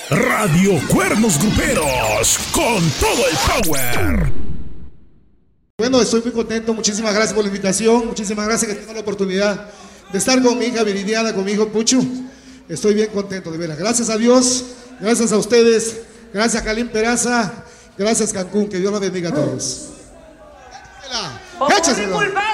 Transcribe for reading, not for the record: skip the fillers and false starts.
Radio Cuernos Gruperos, con todo el power. Bueno, estoy muy contento, muchísimas gracias por la invitación, muchísimas gracias que tengo la oportunidad de estar con mi hija Viridiana, con mi hijo Puchu. Estoy bien contento, de veras. Gracias a Dios, gracias a ustedes, gracias a Calín Peraza, gracias Cancún, que Dios los bendiga a todos. ¡Échaselo!